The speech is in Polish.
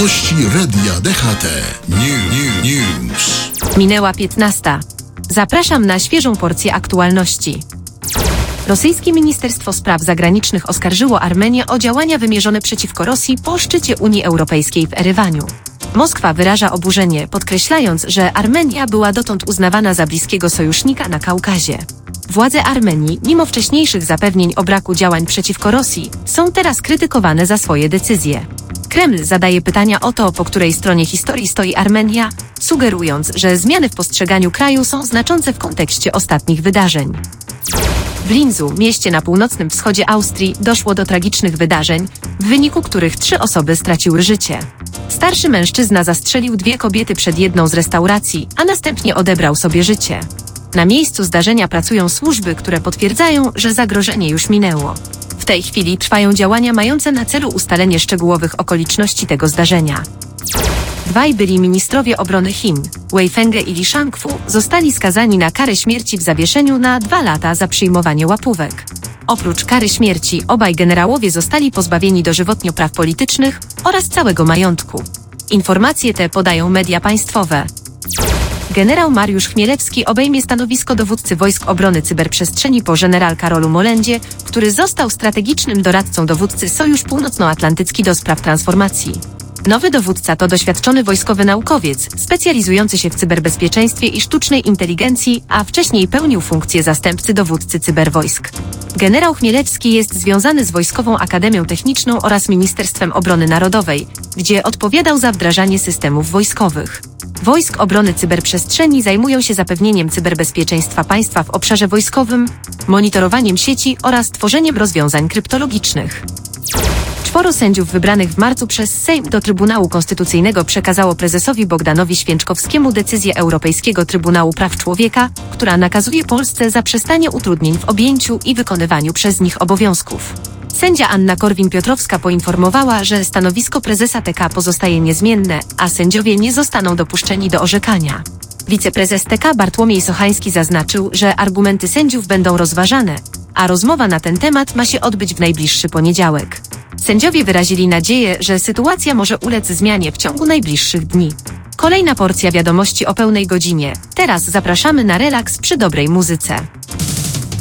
Gości Radia DHT. News. Minęła 15. Zapraszam na świeżą porcję aktualności. Rosyjskie Ministerstwo Spraw Zagranicznych oskarżyło Armenię o działania wymierzone przeciwko Rosji po szczycie Unii Europejskiej w Erywaniu. Moskwa wyraża oburzenie, podkreślając, że Armenia była dotąd uznawana za bliskiego sojusznika na Kaukazie. Władze Armenii, mimo wcześniejszych zapewnień o braku działań przeciwko Rosji, są teraz krytykowane za swoje decyzje. Kreml zadaje pytania o to, po której stronie historii stoi Armenia, sugerując, że zmiany w postrzeganiu kraju są znaczące w kontekście ostatnich wydarzeń. W Linzu, mieście na północnym wschodzie Austrii, doszło do tragicznych wydarzeń, w wyniku których 3 osoby straciły życie. Starszy mężczyzna zastrzelił 2 kobiety przed jedną z restauracji, a następnie odebrał sobie życie. Na miejscu zdarzenia pracują służby, które potwierdzają, że zagrożenie już minęło. W tej chwili trwają działania mające na celu ustalenie szczegółowych okoliczności tego zdarzenia. 2 byli ministrowie obrony Chin, Wei Fenghe i Li Shangfu, zostali skazani na karę śmierci w zawieszeniu na 2 lata za przyjmowanie łapówek. Oprócz kary śmierci, obaj generałowie zostali pozbawieni dożywotnio praw politycznych oraz całego majątku. Informacje te podają media państwowe. Generał Mariusz Chmielewski obejmie stanowisko dowódcy Wojsk Obrony Cyberprzestrzeni po general Karolu Molendzie, który został strategicznym doradcą dowódcy Sojusz Północnoatlantycki do spraw transformacji. Nowy dowódca to doświadczony wojskowy naukowiec, specjalizujący się w cyberbezpieczeństwie i sztucznej inteligencji, a wcześniej pełnił funkcję zastępcy dowódcy cyberwojsk. Generał Chmielewski jest związany z Wojskową Akademią Techniczną oraz Ministerstwem Obrony Narodowej, gdzie odpowiadał za wdrażanie systemów wojskowych. Wojsk Obrony Cyberprzestrzeni zajmują się zapewnieniem cyberbezpieczeństwa państwa w obszarze wojskowym, monitorowaniem sieci oraz tworzeniem rozwiązań kryptologicznych. 4 sędziów wybranych w marcu przez Sejm do Trybunału Konstytucyjnego przekazało prezesowi Bogdanowi Święczkowskiemu decyzję Europejskiego Trybunału Praw Człowieka, która nakazuje Polsce zaprzestanie utrudnień w objęciu i wykonywaniu przez nich obowiązków. Sędzia Anna Korwin-Piotrowska poinformowała, że stanowisko prezesa TK pozostaje niezmienne, a sędziowie nie zostaną dopuszczeni do orzekania. Wiceprezes TK Bartłomiej Sochański zaznaczył, że argumenty sędziów będą rozważane, a rozmowa na ten temat ma się odbyć w najbliższy poniedziałek. Sędziowie wyrazili nadzieję, że sytuacja może ulec zmianie w ciągu najbliższych dni. Kolejna porcja wiadomości o pełnej godzinie. Teraz zapraszamy na relaks przy dobrej muzyce.